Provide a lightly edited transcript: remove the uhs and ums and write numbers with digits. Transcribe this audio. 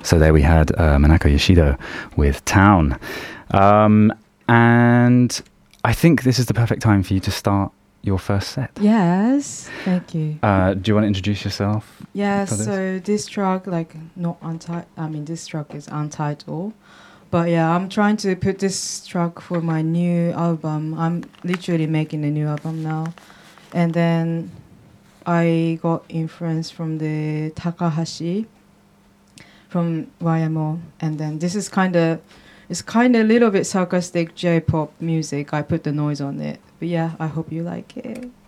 So there we had Manako Yoshido with Town. And I think this is the perfect time for you to start your first set. Yes, thank you. Do you want to introduce yourself? Yeah, so this track, this track is untitled. But yeah, I'm trying to put this track for my new album. I'm literally making a new album now. And then I got influence from the Takahashi from YMO. And then this is it's kind of a little bit sarcastic J-pop music. I put the noise on it. But yeah, I hope you like it.